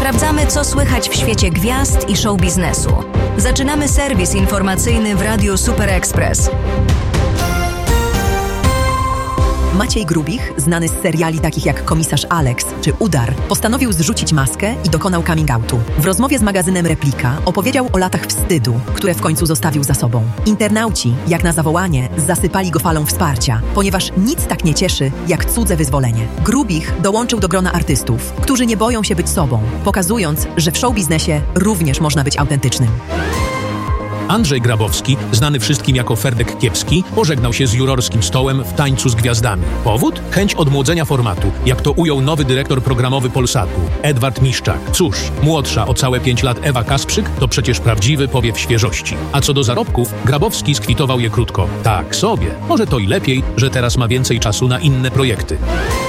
Sprawdzamy, co słychać w świecie gwiazd i show biznesu. Zaczynamy serwis informacyjny w Radiu Super Express. Maciej Grubich, znany z seriali takich jak Komisarz Alex czy Udar, postanowił zrzucić maskę i dokonał coming outu. W rozmowie z magazynem Replika opowiedział o latach wstydu, które w końcu zostawił za sobą. Internauci, jak na zawołanie, zasypali go falą wsparcia, ponieważ nic tak nie cieszy jak cudze wyzwolenie. Grubich dołączył do grona artystów, którzy nie boją się być sobą, pokazując, że w show biznesie również można być autentycznym. Andrzej Grabowski, znany wszystkim jako Ferdek Kiepski, pożegnał się z jurorskim stołem w Tańcu z Gwiazdami. Powód? Chęć odmłodzenia formatu, jak to ujął nowy dyrektor programowy Polsatu, Edward Miszczak. Cóż, młodsza o całe 5 lat Ewa Kasprzyk to przecież prawdziwy powiew świeżości. A co do zarobków, Grabowski skwitował je krótko. Tak sobie. Może to i lepiej, że teraz ma więcej czasu na inne projekty.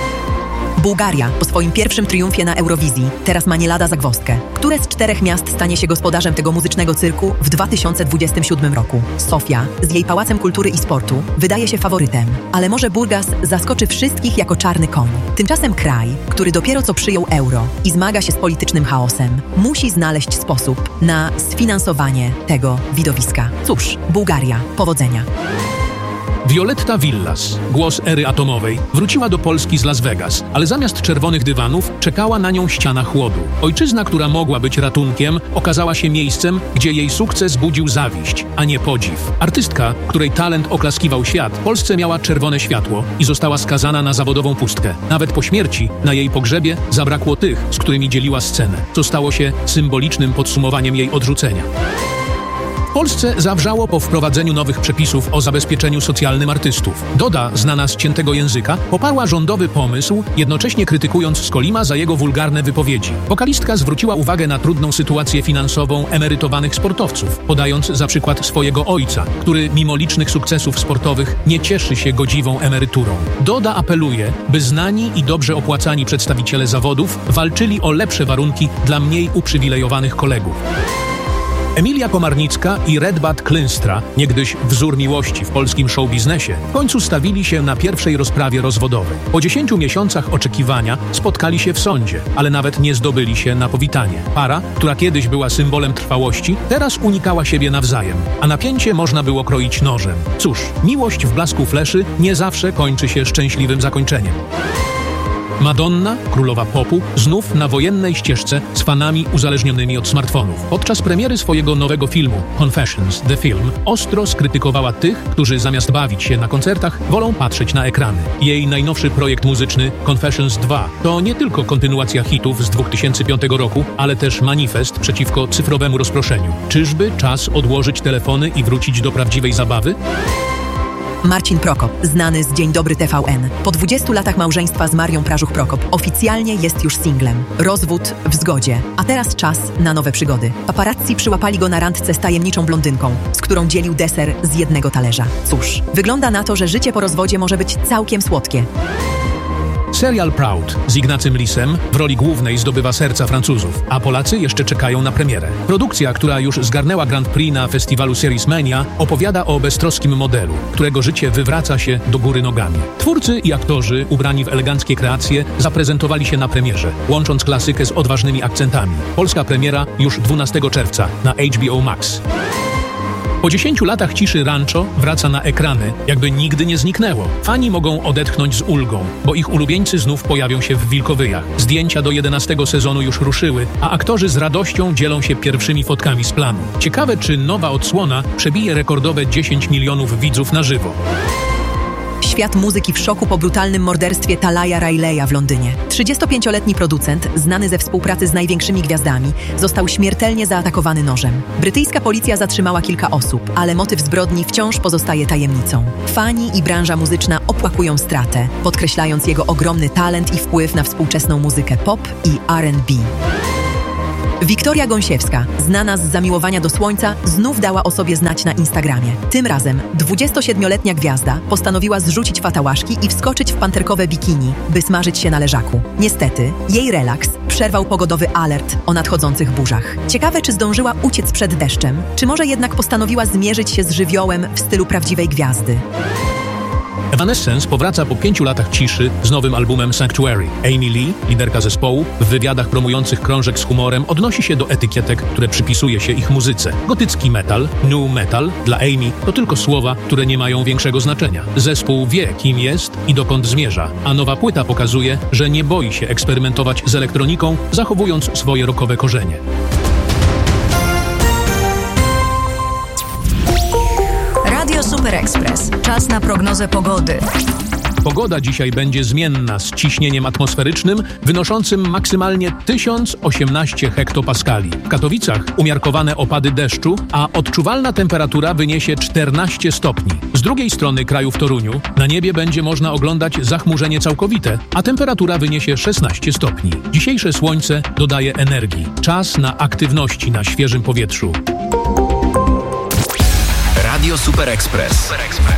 Bułgaria po swoim pierwszym triumfie na Eurowizji teraz ma nie lada zagwozdkę. Które z 4 miast stanie się gospodarzem tego muzycznego cyrku w 2027 roku? Sofia z jej Pałacem Kultury i Sportu wydaje się faworytem, ale może Burgas zaskoczy wszystkich jako czarny koń. Tymczasem kraj, który dopiero co przyjął euro i zmaga się z politycznym chaosem, musi znaleźć sposób na sfinansowanie tego widowiska. Cóż, Bułgaria, powodzenia. Violetta Villas, głos ery atomowej, wróciła do Polski z Las Vegas, ale zamiast czerwonych dywanów czekała na nią ściana chłodu. Ojczyzna, która mogła być ratunkiem, okazała się miejscem, gdzie jej sukces budził zawiść, a nie podziw. Artystka, której talent oklaskiwał świat, w Polsce miała czerwone światło i została skazana na zawodową pustkę. Nawet po śmierci, na jej pogrzebie, zabrakło tych, z którymi dzieliła scenę, co stało się symbolicznym podsumowaniem jej odrzucenia. W Polsce zawrzało po wprowadzeniu nowych przepisów o zabezpieczeniu socjalnym artystów. Doda, znana z ciętego języka, poparła rządowy pomysł, jednocześnie krytykując Skolima za jego wulgarne wypowiedzi. Wokalistka zwróciła uwagę na trudną sytuację finansową emerytowanych sportowców, podając za przykład swojego ojca, który mimo licznych sukcesów sportowych nie cieszy się godziwą emeryturą. Doda apeluje, by znani i dobrze opłacani przedstawiciele zawodów walczyli o lepsze warunki dla mniej uprzywilejowanych kolegów. Emilia Komarnicka i Redbat Klynstra, niegdyś wzór miłości w polskim showbiznesie, w końcu stawili się na pierwszej rozprawie rozwodowej. Po 10 miesiącach oczekiwania spotkali się w sądzie, ale nawet nie zdobyli się na powitanie. Para, która kiedyś była symbolem trwałości, teraz unikała siebie nawzajem, a napięcie można było kroić nożem. Cóż, miłość w blasku fleszy nie zawsze kończy się szczęśliwym zakończeniem. Madonna, królowa popu, znów na wojennej ścieżce z fanami uzależnionymi od smartfonów. Podczas premiery swojego nowego filmu Confessions, The Film, ostro skrytykowała tych, którzy zamiast bawić się na koncertach, wolą patrzeć na ekrany. Jej najnowszy projekt muzyczny Confessions 2 to nie tylko kontynuacja hitów z 2005 roku, ale też manifest przeciwko cyfrowemu rozproszeniu. Czyżby czas odłożyć telefony i wrócić do prawdziwej zabawy? Marcin Prokop, znany z Dzień Dobry TVN. Po 20 latach małżeństwa z Marią Prażuch-Prokop oficjalnie jest już singlem. Rozwód w zgodzie, a teraz czas na nowe przygody. Paparazzi przyłapali go na randce z tajemniczą blondynką, z którą dzielił deser z jednego talerza. Cóż, wygląda na to, że życie po rozwodzie może być całkiem słodkie. Serial Proud z Ignacym Lisem w roli głównej zdobywa serca Francuzów, a Polacy jeszcze czekają na premierę. Produkcja, która już zgarnęła Grand Prix na festiwalu Series Mania, opowiada o beztroskim modelu, którego życie wywraca się do góry nogami. Twórcy i aktorzy, ubrani w eleganckie kreacje, zaprezentowali się na premierze, łącząc klasykę z odważnymi akcentami. Polska premiera już 12 czerwca na HBO Max. Po 10 latach ciszy Rancho wraca na ekrany, jakby nigdy nie zniknęło. Fani mogą odetchnąć z ulgą, bo ich ulubieńcy znów pojawią się w Wilkowyjach. Zdjęcia do 11 sezonu już ruszyły, a aktorzy z radością dzielą się pierwszymi fotkami z planu. Ciekawe, czy nowa odsłona przebije rekordowe 10 milionów widzów na żywo. Świat muzyki w szoku po brutalnym morderstwie Talaya Rileya w Londynie. 35-letni producent, znany ze współpracy z największymi gwiazdami, został śmiertelnie zaatakowany nożem. Brytyjska policja zatrzymała kilka osób, ale motyw zbrodni wciąż pozostaje tajemnicą. Fani i branża muzyczna opłakują stratę, podkreślając jego ogromny talent i wpływ na współczesną muzykę pop i R&B. Wiktoria Gąsiewska, znana z Zamiłowania do Słońca, znów dała o sobie znać na Instagramie. Tym razem 27-letnia gwiazda postanowiła zrzucić fatałaszki i wskoczyć w panterkowe bikini, by smażyć się na leżaku. Niestety, jej relaks przerwał pogodowy alert o nadchodzących burzach. Ciekawe, czy zdążyła uciec przed deszczem, czy może jednak postanowiła zmierzyć się z żywiołem w stylu prawdziwej gwiazdy. Evanescence powraca po 5 latach ciszy z nowym albumem Sanctuary. Amy Lee, liderka zespołu, w wywiadach promujących krążek z humorem odnosi się do etykietek, które przypisuje się ich muzyce. Gotycki metal, nu metal, dla Amy to tylko słowa, które nie mają większego znaczenia. Zespół wie, kim jest i dokąd zmierza, a nowa płyta pokazuje, że nie boi się eksperymentować z elektroniką, zachowując swoje rockowe korzenie. Radio Super Express. Czas na prognozę pogody. Pogoda dzisiaj będzie zmienna z ciśnieniem atmosferycznym wynoszącym maksymalnie 1018 hektopaskali. W Katowicach umiarkowane opady deszczu, a odczuwalna temperatura wyniesie 14 stopni. Z drugiej strony kraju w Toruniu na niebie będzie można oglądać zachmurzenie całkowite, a temperatura wyniesie 16 stopni. Dzisiejsze słońce dodaje energii. Czas na aktywności na świeżym powietrzu. Radio Super Express.